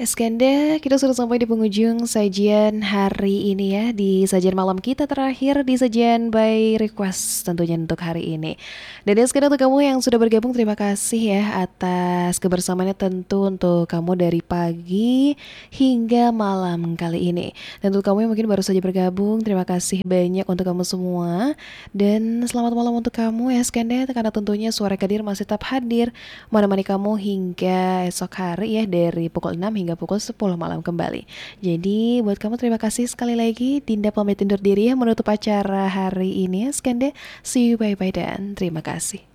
Eskanda, kita sudah sampai di penghujung sajian hari ini ya. Di sajian malam kita terakhir, di sajian by request tentunya untuk hari ini. Dan Eskanda, untuk kamu yang sudah bergabung, terima kasih ya atas kebersamaannya, tentu untuk kamu dari pagi hingga malam kali ini. Dan untuk kamu yang mungkin baru saja bergabung, terima kasih banyak untuk kamu semua. Dan selamat malam untuk kamu ya Eskanda, karena tentunya suara Kadir masih tetap hadir menemani kamu hingga esok hari ya, dari pukul 6 hingga pukul 10 malam kembali. Jadi buat kamu terima kasih sekali lagi. Dinda pamit undur diri ya, menutup acara hari ini ya Skanda. See you, bye bye, dan terima kasih.